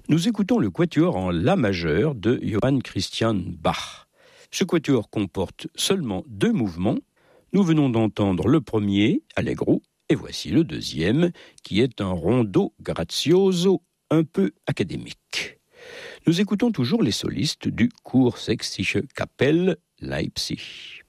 Nous écoutons le quatuor en La majeur de Johann Christian Bach. Ce quatuor comporte seulement 2 mouvements. Nous venons d'entendre le premier, Allegro, et voici le deuxième, qui est un rondo grazioso un peu académique. Nous écoutons toujours les solistes du Kursächsische Kapelle Leipzig.